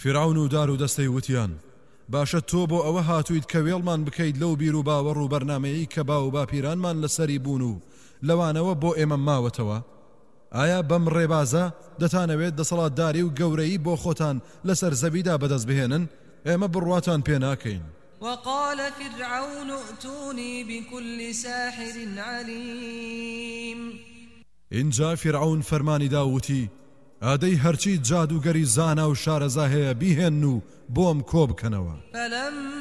فرعون و دار و دەستەی وتیان باشە تۆ بۆ ئەوە هاتوویت کە وێڵمان بکەیت لەو بیر و باوەڕ و بەرنامەیەی کە باو باپیرانمان لەسەری بوون و لەوانەوە بۆ ئێمە ماوەتەوە ئایا بەم ڕێبازە دەتانەوێت دەسەڵاتداری و گەورەی بۆ خۆتان لەسەر زەویدا بەدەست بهێنن ئێمە بڕواتان پێ ناکەین. وقال فرعون ائتوني بكل ساحر عليم. اینجا فرعون فەرمانی داوتی ئادەی هەرچی جادوگەری زانا و شارەزا هەیە بیهێن و بۆم کۆ بکەنەوە.